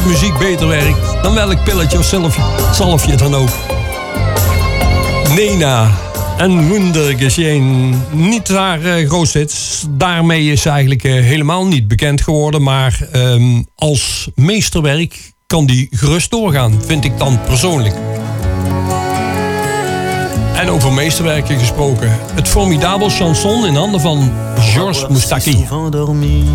muziek beter werkt dan welk pilletje of zalfje dan ook. Nena en Wundergeschehen. Niet haar grootste hits. Daarmee is ze eigenlijk helemaal niet bekend geworden. Maar als meesterwerk kan die gerust doorgaan, vind ik dan persoonlijk. En over meesterwerken gesproken. Het formidabel chanson in handen van Georges Moustaki.